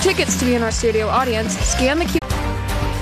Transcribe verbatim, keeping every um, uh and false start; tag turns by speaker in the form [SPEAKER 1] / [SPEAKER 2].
[SPEAKER 1] tickets to be in our studio audience, scan the Q